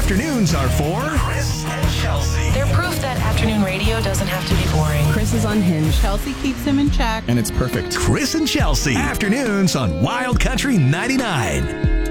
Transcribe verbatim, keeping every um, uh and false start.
Afternoons are for Chris and Chelsea. They're proof that afternoon radio doesn't have to be boring. Chris is unhinged. Chelsea keeps him in check. And it's perfect. Chris and Chelsea. Afternoons on Wild Country ninety-nine.